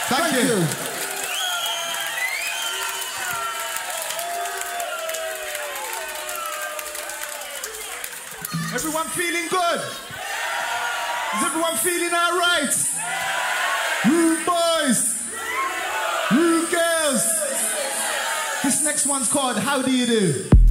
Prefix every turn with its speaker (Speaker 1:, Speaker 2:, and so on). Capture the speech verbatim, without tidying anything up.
Speaker 1: Thank, Thank you. you. Everyone feeling good? Is everyone feeling all right? Rude boys, rude girls. This next one's called How Do You Do?